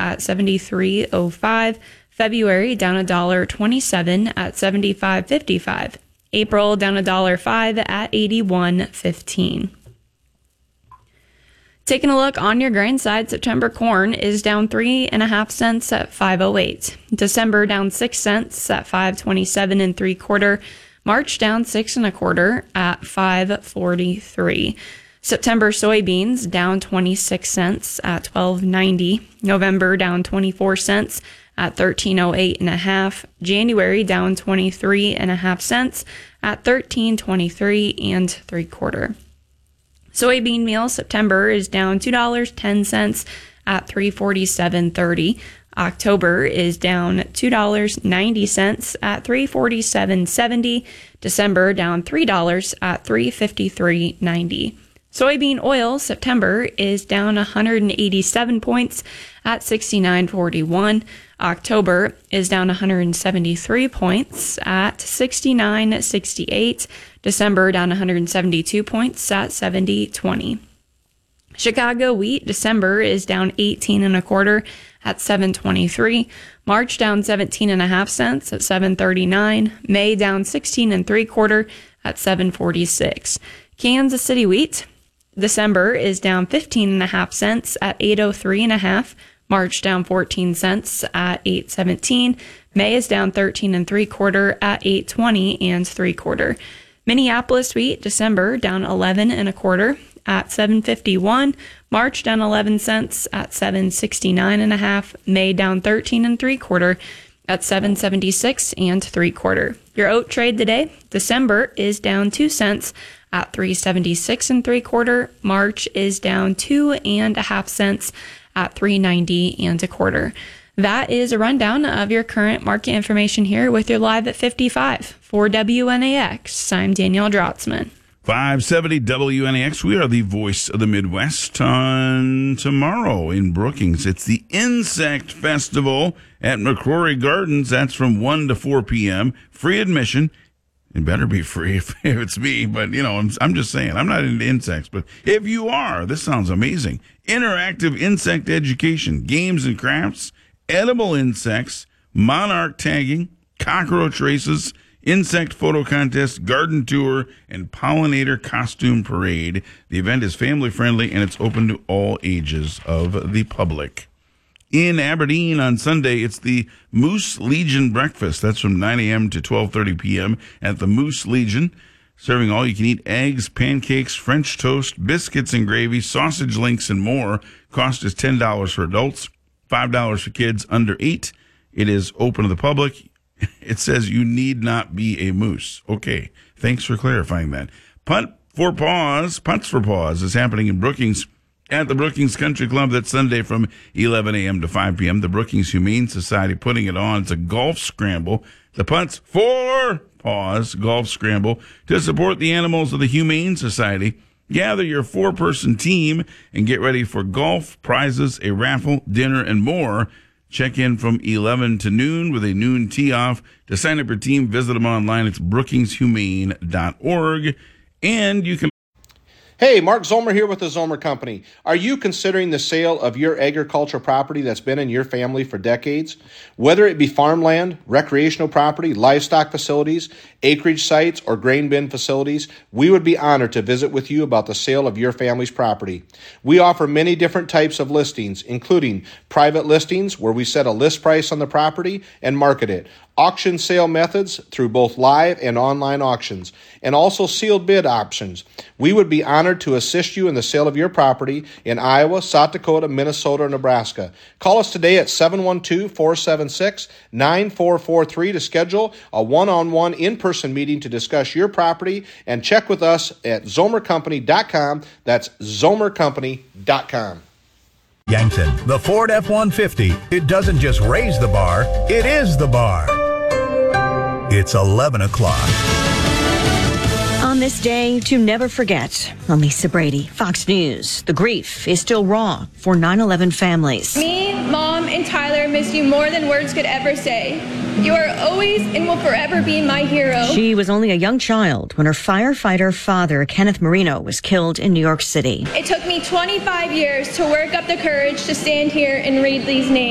at $73.05. February down $1.27 at $75.55. April down $1.05 at $81.15. Taking a look on your grain side, September corn is down 3.5 cents at $5.08. December down 6 cents at $5.27 3/4. March down 6 1/4 at $5.43. September soybeans down 26 cents at $12.90. November down 24 cents at $13.08 January down 23.5 cents at $13.23 3/4. Soybean meal September is down $2.10 at $3.47.30. October is down $2.90 at $3.47.70. December down $3 at $3.53.90. Soybean oil September is down 187 points at $69.41. October is down 173 points at $69.68. December down 172 points at $70.20. Chicago wheat December is down 18 1/4 at $7.23. March down 17.5 cents at $7.39. May down 16 3/4 at $7.46. Kansas City wheat December is down 15.5 cents at $8.03.5. March down 14 cents at $8.17. May is down 13 3/4 at $8.20 3/4. Minneapolis wheat December down 11 1/4 at $7.51. March down 11 cents at $7.69.5. May down 13 3/4 at $7.76 3/4. Your oat trade today, December is down 2 cents at $3.76 3/4. March is down 2.5 cents at $3.90 1/4. That is a rundown of your current market information here with your Live at 55 for WNAX. I'm Danielle Drotzman. 570 WNAX. We are the voice of the Midwest. On tomorrow in Brookings, it's the Insect Festival at McCrory Gardens. That's from 1 to 4 p.m. Free admission. It better be free if it's me, but, you know, I'm just saying, I'm not into insects, but if you are, this sounds amazing. Interactive insect education, games and crafts, edible insects, monarch tagging, cockroach races, insect photo contest, garden tour, and pollinator costume parade. The event is family friendly and it's open to all ages of the public. In Aberdeen on Sunday, it's the Moose Legion Breakfast. That's from 9 a.m. to 12:30 p.m. at the Moose Legion. Serving all-you-can-eat eggs, pancakes, French toast, biscuits and gravy, sausage links, and more. Cost is $10 for adults, $5 for kids under 8. It is open to the public. It says you need not be a moose. Okay, thanks for clarifying that. Punts for Paws is happening in Brookings at the Brookings Country Club that Sunday from 11 a.m. to 5 p.m. The Brookings Humane Society putting it on. It's a golf scramble. The Punts for Paws Golf Scramble to support the animals of the Humane Society. Gather your 4-person team and get ready for golf, prizes, a raffle, dinner, and more. Check in from 11 to noon with a noon tee-off. To sign up your team, visit them online. It's brookingshumane.org. And you can... Hey, Mark Zomer here with the Zomer Company. Are you considering the sale of your agricultural property that's been in your family for decades? Whether it be farmland, recreational property, livestock facilities, acreage sites, or grain bin facilities, we would be honored to visit with you about the sale of your family's property. We offer many different types of listings, including private listings where we set a list price on the property and market it, auction sale methods through both live and online auctions, and also sealed bid options. We would be honored to assist you in the sale of your property in Iowa, South Dakota, Minnesota, or Nebraska. Call us today at 712-476-9443 to schedule a one-on-one in-person meeting to discuss your property, and check with us at zomercompany.com. That's zomercompany.com. Yankton, the Ford F-150. It doesn't just raise the bar, it is the bar. It's 11 o'clock. On this day to never forget, I'm Lisa Brady, Fox News. The grief is still raw for 9/11 families. Me, Mom, and Tyler miss you more than words could ever say. You are always and will forever be my hero. She was only a young child when her firefighter father, Kenneth Marino, was killed in New York City. It took me 25 years to work up the courage to stand here and read these names.